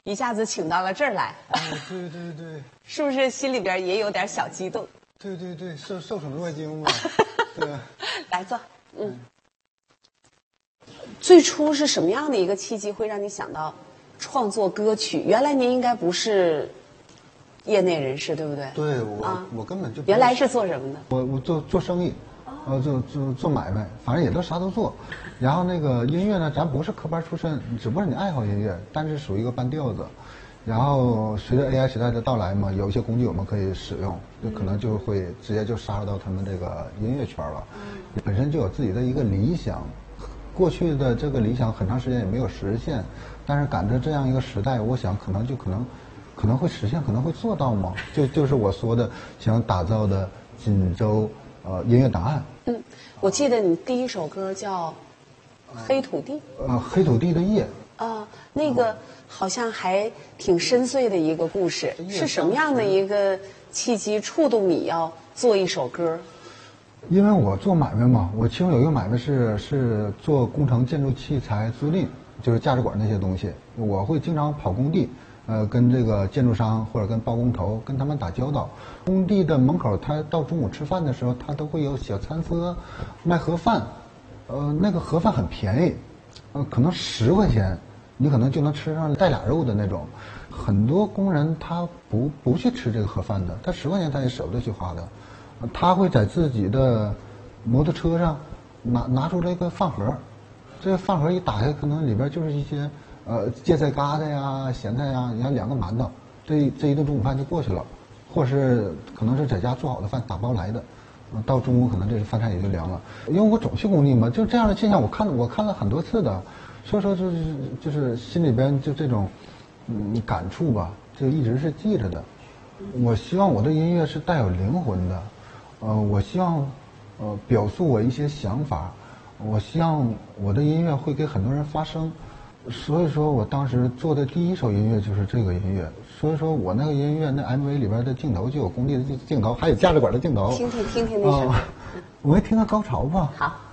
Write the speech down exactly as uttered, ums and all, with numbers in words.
一下子请到了这儿来。 哎，对对对， 是不是心里边也有点小激动？ 对对对，受受宠若惊嘛。对， 来坐，嗯。最初是什么样的一个契机会让你想到创作歌曲？原来您应该不是业内人士，对不对？ 对我、 啊、 我根本就原来是做什么的？ 我我做做生意，呃，做做做买卖，反正也都啥都做。然后那个音乐呢，咱不是科班出身，只不过你爱好音乐，但是属于一个半吊子。然后随着 A I 时代的到来嘛，有一些工具我们可以使用，就可能就会直接就杀入到他们这个音乐圈了。嗯、本身就有自己的一个理想，过去的这个理想很长时间也没有实现，但是赶着这样一个时代，我想可能就可能可能会实现，可能会做到吗？就就是我说的想打造的锦州呃音乐档案。 嗯，我记得你第一首歌叫《黑土地》。 呃，黑土地的夜。 啊，那个好像还挺深邃的一个故事，是什么样的一个契机触动你要做一首歌？ 因为我做买卖嘛，我其中有一个买卖是是做工程建筑器材租赁，就是架子管那些东西。我会经常跑工地，呃，跟这个建筑商或者跟包工头跟他们打交道。工地的门口，他到中午吃饭的时候，他都会有小餐车卖盒饭，呃，那个盒饭很便宜，呃，可能十块钱。你可能就能吃上带俩肉的那种，很多工人他不不去吃这个盒饭的，他十块钱他也舍不得去花的，他会在自己的摩托车上拿拿出来一个饭盒，这个饭盒一打开，可能里边就是一些呃芥菜疙瘩呀、咸菜呀，你看两个馒头，这这一顿中午饭就过去了，或是可能是在家做好的饭打包来的，到中午可能这个饭菜也就凉了。因为我总去工地嘛，就这样的现象我看我看了很多次的。所以说，就是就是心里边就这种，嗯，感触吧，就一直是记着的。我希望我的音乐是带有灵魂的，呃，我希望，呃，表述我一些想法，我希望我的音乐会给很多人发声。所以说我当时做的第一首音乐就是这个音乐。所以说我那个音乐那 M V 里边的镜头就有工地的镜头，还有架子管的镜头。 听听听听那声。 呃，我们听个高潮吧。 好。